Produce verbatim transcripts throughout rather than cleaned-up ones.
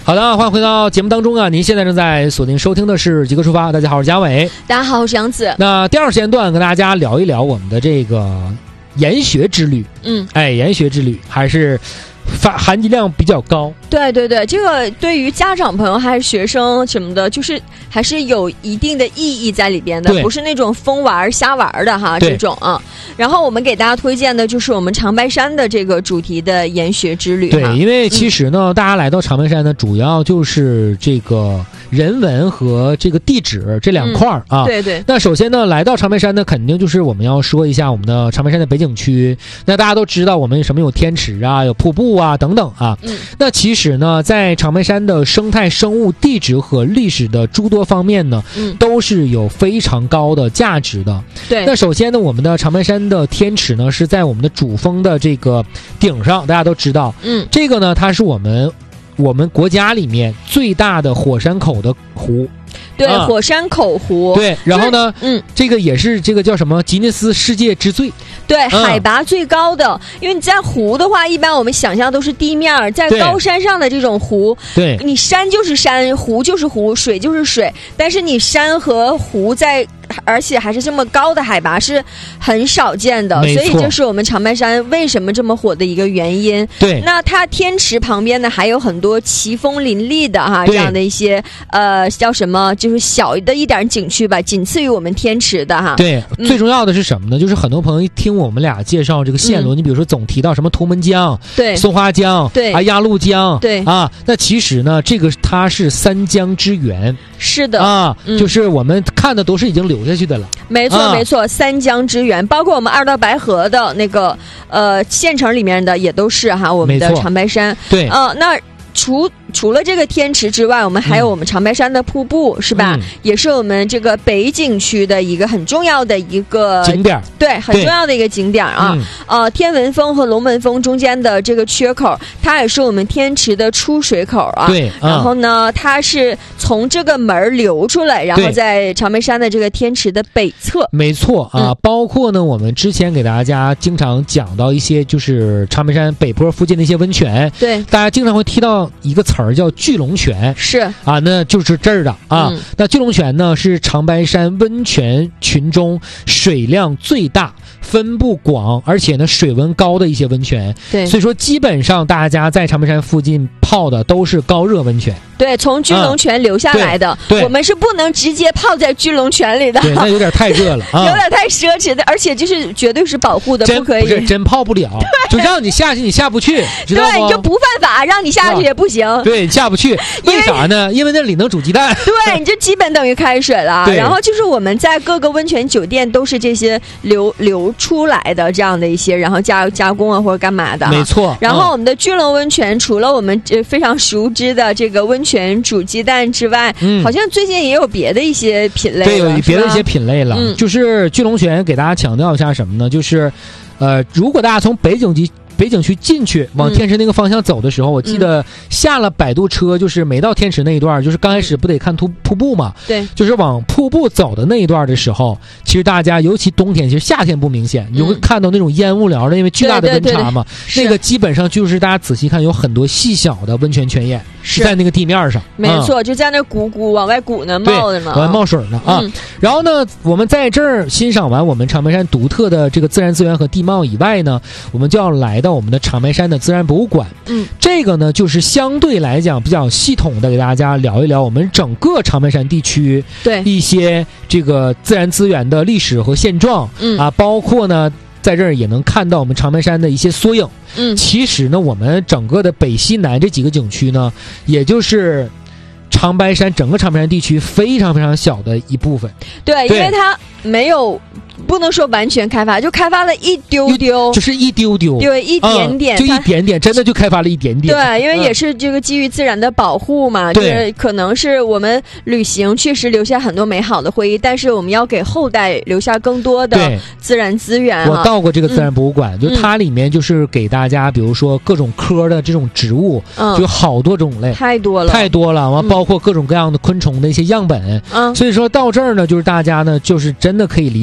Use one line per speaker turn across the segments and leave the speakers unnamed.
好的，欢迎回到节目当中啊！您现在正在锁定收听的是《极客出发》，大家好，我是嘉伟，
大家好，我是杨子。
那第二时间段跟大家聊一聊我们的这个研学之旅。
嗯，
哎，研学之旅还是含含金量比较高。
对对对，这个对于家长朋友还是学生什么的，就是还是有一定的意义在里边的，不是那种疯玩瞎玩的哈这种啊。然后我们给大家推荐的就是我们长白山的这个主题的研学之旅。
对，因为其实呢、嗯，大家来到长白山呢，主要就是这个人文和这个地质这两块、嗯、啊。
对对。
那首先呢，来到长白山呢，肯定就是我们要说一下我们的长白山的北景区。那大家都知道，我们什么有天池啊，有瀑布啊等等啊。
嗯。
那其实呢，在长白山的生态、生物、地质和历史的诸多方面呢，嗯，都是有非常高的价值的。
对。
那首先呢，我们的长白山的天池呢，是在我们的主峰的这个顶上，大家都知道。
嗯。
这个呢，它是我们我们国家里面最大的火山口的湖。
对、啊，火山口湖。
对，然后呢，
嗯，
这个也是这个叫什么吉尼斯世界之最。
对、嗯，海拔最高的，因为你在湖的话，一般我们想象都是地面，在高山上的这种湖，
对，
你山就是山，湖就是湖，水就是水，但是你山和湖在。而且还是这么高的海拔是很少见的，所以这是我们长白山为什么这么火的一个原因。
对，
那它天池旁边呢还有很多奇峰林立的哈这样的一些呃叫什么，就是小的一点景区吧，仅次于我们天池的哈。
对、嗯，最重要的是什么呢？就是很多朋友一听我们俩介绍这个线路，嗯、你比如说总提到什么图门江、
对
松花江、
对
啊鸭绿江，
对
啊，那其实呢，这个它是三江之源。
是的
啊、嗯，就是我们看的都是已经流下去的了。
没错、
啊、
没错，三江之源，包括我们二道白河的那个呃县城里面的也都是哈我们的长白山。
对，
呃，那除除了这个天池之外，我们还有我们长白山的瀑布，嗯、是吧、嗯？也是我们这个北景区的一个很重要的一个
景点，
对，很重要的一个景点啊。嗯、呃，天文峰和龙门峰中间的这个缺口，它也是我们天池的出水口啊。
对，
嗯、然后呢，它是从这个门流出来，然后在长白山的这个天池的北侧。
没错啊、
嗯，
包括呢，我们之前给大家经常讲到一些，就是长白山北坡附近的一些温泉。
对，
大家经常会提到一个词儿叫聚龙泉，
是
啊，那就是这儿的啊、嗯。那聚龙泉呢是长白山温泉群中水量最大、分布广，而且呢水温高的一些温泉。
对，
所以说基本上大家在长白山附近泡的都是高热温泉。
对，从聚龙泉流下来的、
嗯，
我们是不能直接泡在聚龙泉里的，
对，那有点太热了啊，
有点太奢侈的，而且就是绝对是保护的，不可以，
不是真泡不了，就让你下去你下不去，知道吗？
对，你就不犯法，让你下去也不行，
对，下不去，为啥呢？因为那里能煮鸡蛋，
对，你就基本等于开水了。然后就是我们在各个温泉酒店都是这些流流出来的这样的一些，然后加加工啊或者干嘛的，
没错。
然后我们的聚龙温泉，除了我们非常熟知的这个温泉煮鸡蛋之外，嗯，好像最近也有别的一些品类了，
对，有别的一些品类了。
嗯、
就是聚龙泉给大家强调一下什么呢？就是，呃，如果大家从北景区北景区进去往天池那个方向走的时候，嗯、我记得下了摆渡车，就是没到天池那一段，就是刚开始不得看瀑瀑布嘛？
对，
就是往瀑布走的那一段的时候，其实大家尤其冬天，其实夏天不明显，你就会看到那种烟雾缭的，因为巨大的温差嘛。
对对对对，
那个基本上就是大家仔细看，有很多细小的温泉泉眼是在那个地面上，
没错，嗯、就在那鼓鼓往外鼓呢，冒的嘛，
往外冒水呢啊。嗯、然后呢，我们在这儿欣赏完我们长白山独特的这个自然资源和地貌以外呢，我们就要来到我们的长白山的自然博物馆。
嗯，
这个呢就是相对来讲比较系统的给大家聊一聊我们整个长白山地区
对
一些这个自然资源的历史和现状。
嗯
啊，包括呢在这儿也能看到我们长白山的一些缩影。
嗯，
其实呢我们整个的北西南这几个景区呢，也就是长白山整个长白山地区非常非常小的一部分。
对，因为它没有不能说完全开发，就开发了一丢丢，
就是一丢丢，
对，一点点、
嗯，就一点点，真的就开发了一点点。
对，因为也是这个基于自然的保护嘛，嗯、就是可能是我们旅行确实留下很多美好的回忆，但是我们要给后代留下更多的自然资源、啊。
我到过这个自然博物馆，嗯、就它里面就是给大家，比如说各种科的这种植物，嗯，就好多种类，
太多了，
太多了。完，包括各种各样的昆虫的一些样本。嗯，所以说到这儿呢，就是大家呢，就是真的可以理解为是。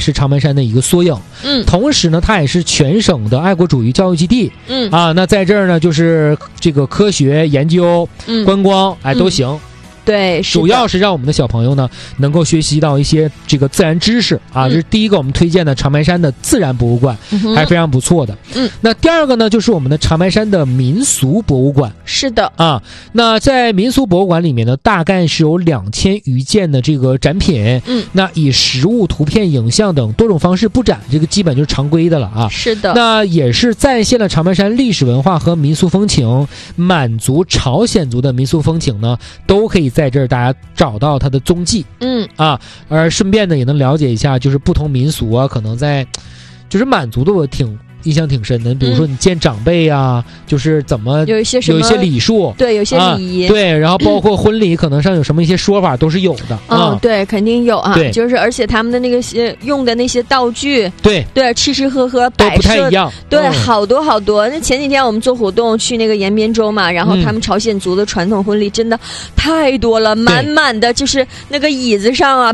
是长白山的一个缩影。
嗯，
同时呢，它也是全省的爱国主义教育基地。
嗯
啊，那在这儿呢，就是这个科学研究、嗯、观光，哎，都行。嗯
对，
主要是让我们的小朋友呢能够学习到一些这个自然知识啊。这、嗯、是第一个我们推荐的长白山的自然博物馆，嗯、还是非常不错的。
嗯，
那第二个呢就是我们的长白山的民俗博物馆。
是的
啊，那在民俗博物馆里面呢，大概是有两千余件的这个展品。
嗯，
那以实物、图片、影像等多种方式布展，这个基本就是常规的了啊。
是的，
那也是再现了长白山历史文化和民俗风情，满族、朝鲜族的民俗风情呢，都可以在这儿大家找到它的踪迹。
嗯
啊，而顺便呢也能了解一下，就是不同民俗啊，可能在就是满族的我挺印象挺深的，比如说你见长辈啊、嗯、就是怎么
有一些什么
有一些礼数，
对，有些礼仪、
啊、对，然后包括婚礼可能上有什么一些说法都是有的。
嗯、啊，对，肯定有啊。
对，
就是而且他们的那个些用的那些道具，
对
对，吃吃喝喝
都不太一样。
对、
嗯，
好多好多。那前几天我们做活动去那个延边州嘛，然后他们朝鲜族的传统婚礼真的太多了，满满的就是那个椅子上啊。